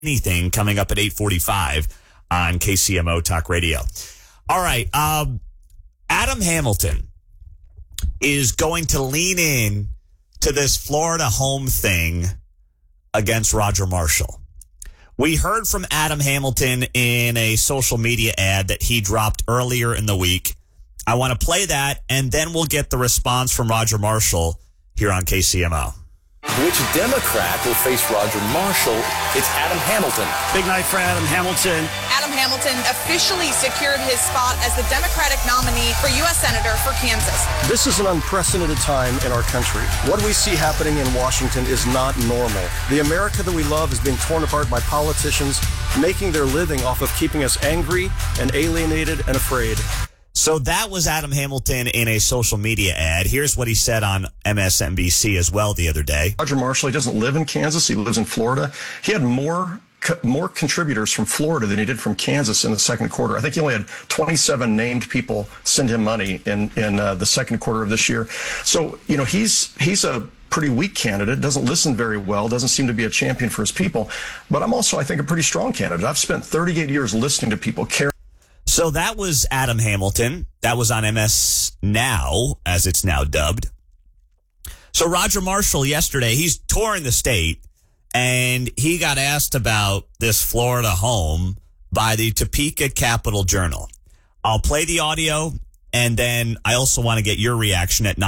anything coming up at 8:45 on KCMO Talk Radio. All right. Adam Hamilton is going to lean in to this Florida home thing against Roger Marshall. We heard from Adam Hamilton in a social media ad that he dropped earlier in the week. I want to play that, and then we'll get the response from Roger Marshall here on KCMO. Which Democrat will face Roger Marshall? It's Adam Hamilton. Big night for Adam Hamilton. Adam Hamilton officially secured his spot as the Democratic nominee for U.S. Senator for Kansas. This is an unprecedented time in our country. What we see happening in Washington is not normal. The America that we love is being torn apart by politicians making their living off of keeping us angry and alienated and afraid. So that was Adam Hamilton in a social media ad. Here's what he said on MSNBC as well the other day. Roger Marshall, he doesn't live in Kansas. He lives in Florida. He had more contributors from Florida than he did from Kansas in the second quarter. I think he only had 27 named people send him money in the second quarter of this year. So, you know, he's a pretty weak candidate, doesn't listen very well, doesn't seem to be a champion for his people. But I'm also, I think, a pretty strong candidate. I've spent 38 years listening to people care. So that was Adam Hamilton. That was on MS Now, as it's now dubbed. So Roger Marshall yesterday, he's touring the state, and he got asked about this Florida home by the Topeka Capital Journal. I'll play the audio, and then I also want to get your reaction at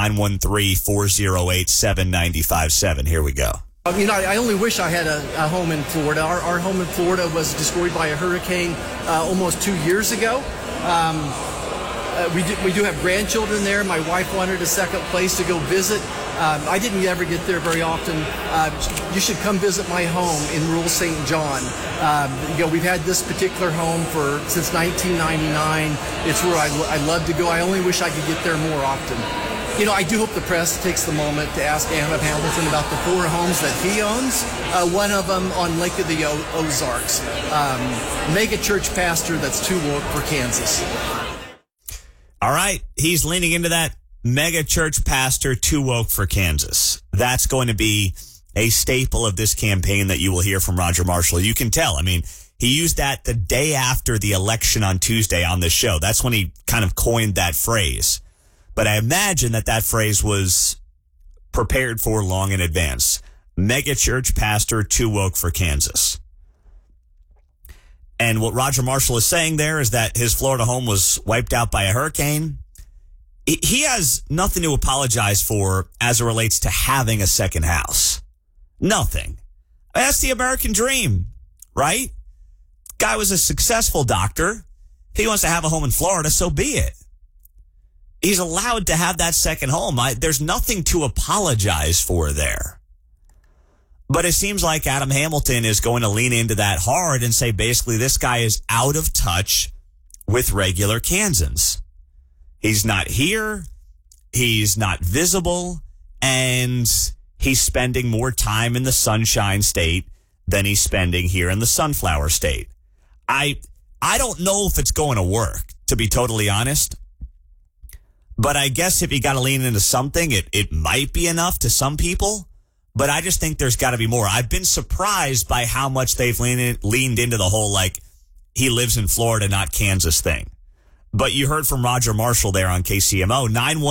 913-408-7957. Here we go. You know, I only wish I had a home in Florida. Our home in Florida was destroyed by a hurricane almost 2 years ago. We do have grandchildren there. My wife wanted a second place to go visit. I didn't ever get there very often. You should come visit my home in rural St. John. You know, we've had this particular home since 1999. It's where I love to go. I only wish I could get there more often. You know, I do hope the press takes the moment to ask Adam Hamilton about the 4 homes that he owns. One of them on Lake of the Ozarks. Mega church pastor that's too woke for Kansas. All right. He's leaning into that mega church pastor too woke for Kansas. That's going to be a staple of this campaign that you will hear from Roger Marshall. You can tell. I mean, he used that the day after the election on Tuesday on this show. That's when he kind of coined that phrase. But I imagine that phrase was prepared for long in advance. Mega church pastor too woke for Kansas. And what Roger Marshall is saying there is that his Florida home was wiped out by a hurricane. He has nothing to apologize for as it relates to having a second house. Nothing. That's the American dream, right? Guy was a successful doctor. If he wants to have a home in Florida, so be it. He's allowed to have that second home. There's nothing to apologize for there. But it seems like Adam Hamilton is going to lean into that hard and say basically this guy is out of touch with regular Kansans. He's not here. He's not visible. And he's spending more time in the Sunshine State than he's spending here in the Sunflower State. I don't know if it's going to work, to be totally honest. But I guess if you got to lean into something, it might be enough to some people. But I just think there's got to be more. I've been surprised by how much they've leaned into the whole, like, he lives in Florida, not Kansas thing. But you heard from Roger Marshall there on KCMO,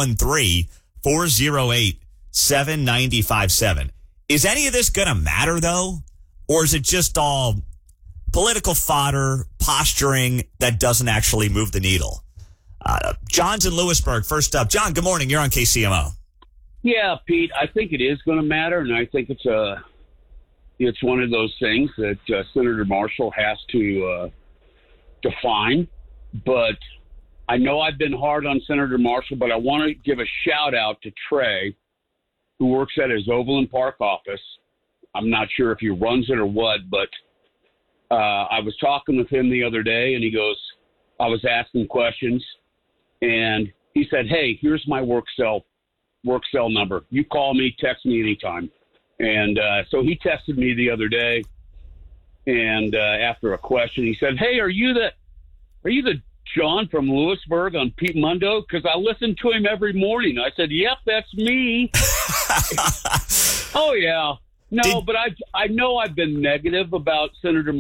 913-408-7957. Is any of this going to matter, though? Or is it just all political fodder, posturing that doesn't actually move the needle? John's in Lewisburg. First up. John, good morning. You're on KCMO. Yeah, Pete, I think it is going to matter, and I think it's one of those things that Senator Marshall has to define. But I know I've been hard on Senator Marshall, but I want to give a shout-out to Trey, who works at his Overland Park office. I'm not sure if he runs it or what, but I was talking with him the other day, and he goes, I was asking questions, and he said, hey, here's my work cell number. You call me, text me anytime. And so he texted me the other day, and after a question, he said, hey, are you the John from Lewisburg on Pete Mundo? Because I listen to him every morning. I said, yep, that's me. Oh, yeah. No, but I know I've been negative about Senator